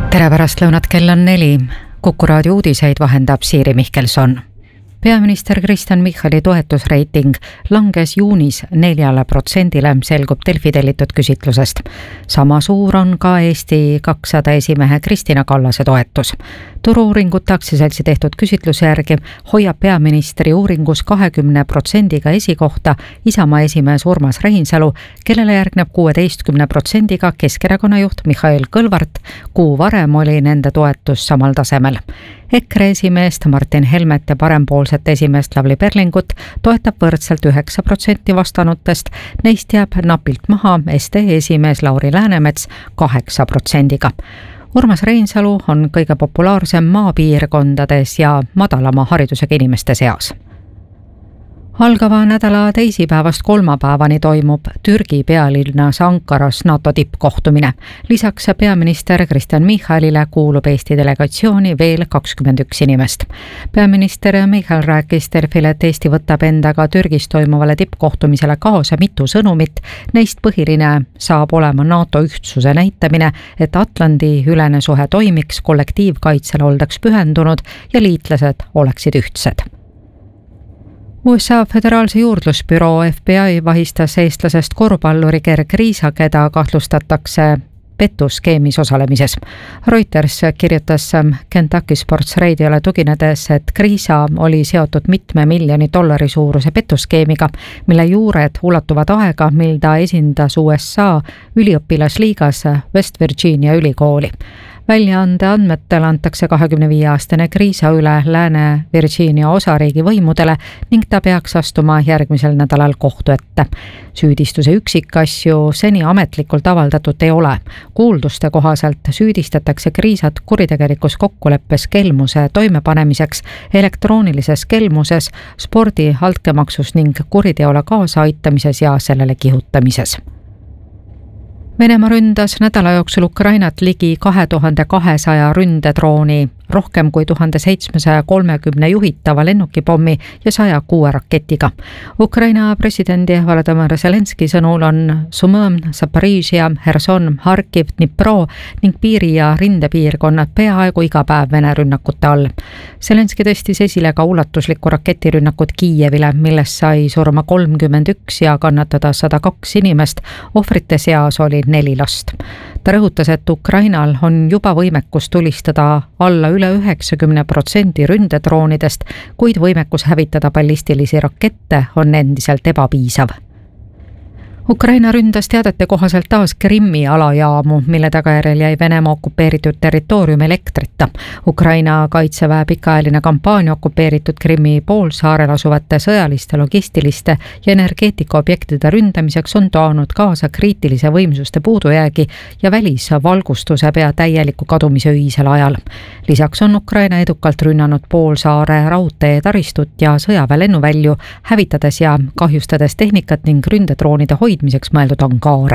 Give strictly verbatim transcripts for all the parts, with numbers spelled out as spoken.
tere pärastlõunat, kell on neli. Kuku raadio uudiseid vahendab Siiri Mihkelson. Peaminister Kristen Michali toetusreiting langes juunis neljale protsendile, selgub Delfi tellitud küsitlusest. Sama suur on ka Eesti kakssada esimehe Kristina Kallase toetus. Turu-uuringute aktsiaseltsi tehtud küsitluse järgi hoiab peaministri uuringus kahekümne protsendiga esikohta Isamaa esimees Urmas Reinsalu, kellele järgneb kuueteistkümne protsendiga Keskerakonna juht Mihhail Kõlvart. Kuu varem oli nende toetus samal tasemel. EKRE esimeest Martin Helmet ja parempoolset esimeest Lavly Perlingut toetab võrdselt üheksa protsenti vastanutest. Neist jääb napilt maha S D esimees Lauri Läänemets kaheksa protsendiga. Urmas Reinsalu on kõige populaarsem maapiirkondades ja madalama haridusega inimeste seas. Algava nädala teisipäevast kolmapäevani toimub Türgi pealinnas Ankaras NATO tippkohtumine. Lisaks peaminister Kristen Michalile kuulub Eesti delegatsiooni veel kakskümmend üks inimest. Peaminister Michal rääkis Delfile, et Eesti võtab endaga Türgis toimuvale tippkohtumisele kaasa mitu sõnumit. Neist põhiline saab olema NATO ühtsuse näitamine, et Atlandi ülene suhe toimiks, kollektiivkaitsele oldaks pühendunud ja liitlased oleksid ühtsed. U S A föderaalse juurdlusbüroo F B I vahistas eestlasest korvpalluri Gerg Riisa, keda kahtlustatakse pettusskeemis osalemises. Reuters kirjutas Kentucky Sports Radiole tuginedes, et Riisa oli seotud mitme miljoni dollari suuruse pettusskeemiga, mille juured ulatuvad aega, mil ta esindas U S A üliõpilasliigas West Virginia ülikooli. Väljaande andmetel antakse kahekümne viie aastane Riisa üle Lääne-Virginia osariigi võimudele ning ta peaks astuma järgmisel nädalal kohtu ette. Süüdistuse üksikasju seni ametlikult avaldatud ei ole. Kuulduste kohaselt süüdistatakse Riisat kuritegelikus kokkuleppes kelmuse toimepanemiseks, elektroonilises kelmuses, spordi altkäemaksus ning kuriteole kaasaaitamises ja sellele kihutamises. Venemaa ründas nädala jooksul Ukrainat ligi kahe tuhande kahesaja ründedrooni, rohkem kui tuhande seitsmesaja kolmekümne juhitava lennukipommi ja saja kuue raketiga. Ukraina presidendi Volodymyr Zelenski sõnul on Sumõm, Zaporižžja, Herson, Harkiv, Dnipro ning piiri- ja rindepiirkonnad peaaegu iga päev Vene rünnakute all. Zelenski tõstis esile ka ulatuslikku raketirünnakut Kiievile, millest sai surma kolmkümmend üks ja kannatada sada kaks inimest, ohvrite seas oli neli last. Ta rõhutas, et Ukrainal on juba võimekus tulistada alla üle üheksakümne protsendi ründedroonidest, kuid võimekus hävitada ballistilisi rakette on endiselt ebapiisav. Ukraina ründas teadete kohaselt taas Krimmi alajaamu, mille tagajärjel jäi Venemaa okupeeritud territoorium elektrita. Ukraina kaitseväe pikaajaline kampaania okupeeritud Krimmi poolsaarel asuvate sõjaliste, logistiliste ja energeetikaobjektide ründamiseks on toonud kaasa kriitilise võimsuste puudujäägi ja välisvalgustuse pea täieliku kadumise öisel ajal. Lisaks on Ukraina edukalt rünnanud poolsaare raudtee taristut ja sõjaväelennuvälju, hävitades ja kahjustades tehnikat ning ründedroonide hoidmiseks mõeldud angaare.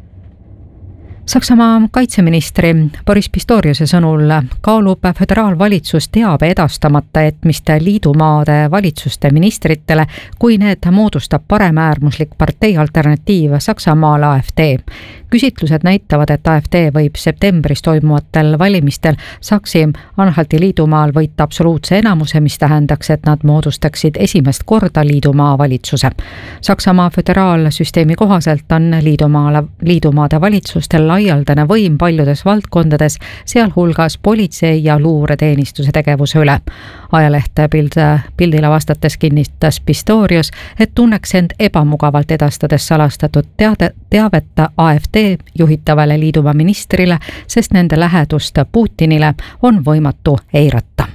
Saksamaa kaitseministri Boris Pistoriuse sõnul kaalub föderaalvalitsus teabe edastamata jätmist liidumaade valitsuste ministritele, kui need moodustab paremäärmuslik partei alternatiiv Saksamaal A F D. Küsitlused näitavad, et A F D võib septembris toimuvatel valimistel Saksi-Anhalti liidumaal võita absoluutse enamuse, mis tähendaks, et nad moodustaksid esimest korda liidumaa valitsuse. Saksamaa föderaalsüsteemi kohaselt on liidumaale, liidumaade valitsustel laialdane võim paljudes valdkondades, sealhulgas politsei ja luureteenistuse tegevuse üle. Ajaleht Bild, Bildile vastates kinnitas Pistorius, et tunneks end ebamugavalt edastades salastatud teade, teavet A F D juhitavale liidumaa ministrile, sest nende lähedust Putinile on võimatu eirata.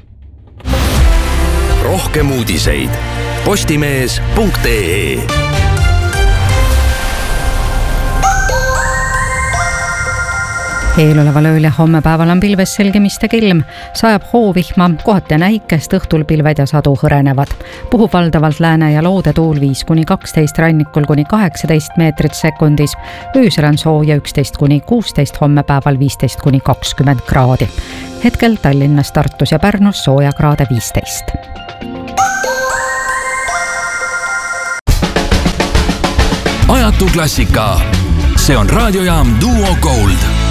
Rohkem uudiseid postimees punkt ee. Eeloleval ööl ja homme päeval on pilves selgemiste kilm, sajab hoovihma, kohati näikest, õhtul pilved ja sadu hõrenevad. Puhub valdavalt lääne ja loode tuul viis kuni kaksteist, rannikul kuni kaheksateist meetrit sekundis. Öösel on sooja üksteist kuni kuusteist, homme päeval viisteist kuni kakskümmend kraadi. Hetkel Tallinnas, Tartus ja Pärnus sooja kraade viisteist. Ajatu klassika. See on raadiojaam Duo Gold.